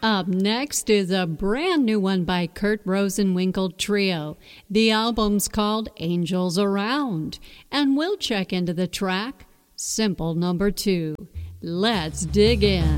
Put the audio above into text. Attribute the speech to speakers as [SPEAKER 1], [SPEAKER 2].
[SPEAKER 1] Up next is a brand new one by Kurt Rosenwinkel Trio. The album's called Angels Around, and we'll check into the track Simple Number 2. Let's dig in.